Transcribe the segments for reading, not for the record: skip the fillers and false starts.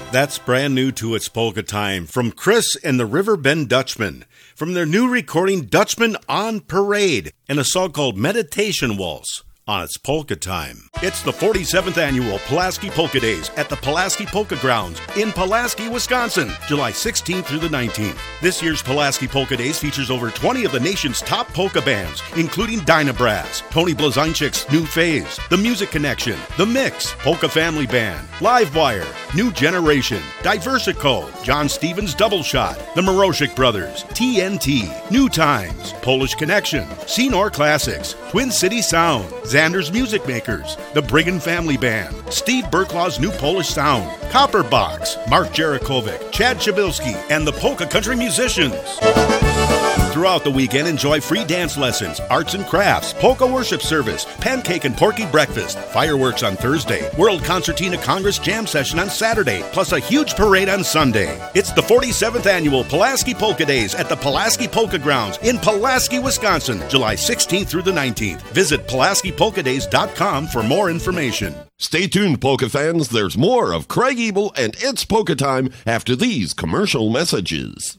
That's brand new to It's Polka Time from Chris and the Riverbend Dutchman. From their new recording, Dutchman on Parade, and a song called Meditation Waltz on It's Polka Time. It's the 47th annual Pulaski Polka Days at the Pulaski Polka Grounds in Pulaski, Wisconsin, July 16th through the 19th. This year's Pulaski Polka Days features over 20 of the nation's top polka bands, including Dynabrass, Tony Blazonczyk's New Phase, The Music Connection, The Mix, Polka Family Band, Livewire, New Generation, Diversico, John Stevens Double Shot, The Moroshik Brothers, TNT, New Times, Polish Connection, Senor Classics, Twin City Sound, Xander's Music Makers, the Brigand Family Band, Steve Berklaw's New Polish Sound, Copper Box, Mark Jarakovic, Chad Chabilski, and the Polka Country Musicians. Throughout the weekend, enjoy free dance lessons, arts and crafts, polka worship service, pancake and porky breakfast, fireworks on Thursday, World Concertina Congress Jam Session on Saturday, plus a huge parade on Sunday. It's the 47th annual Pulaski Polka Days at the Pulaski Polka Grounds in Pulaski, Wisconsin, July 16th through the 19th. Visit PulaskiPolkaDays.com for more information. Stay tuned, polka fans. There's more of Craig Ebel and It's Polka Time after these commercial messages.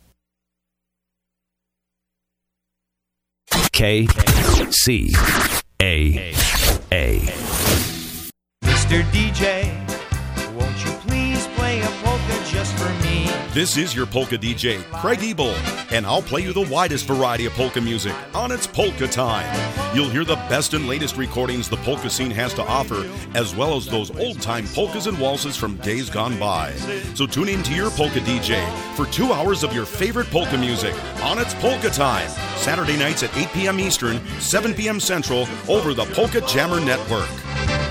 KCAA. Mr. DJ, won't you please play a polka just for me? This is your polka DJ, Craig Ebel, and I'll play you the widest variety of polka music on It's Polka Time. You'll hear the best and latest recordings the polka scene has to offer, as well as those old-time polkas and waltzes from days gone by. So tune in to your polka DJ for 2 hours of your favorite polka music on It's Polka Time, Saturday nights at 8 p.m. Eastern, 7 p.m. Central, over the Polka Jammer Network.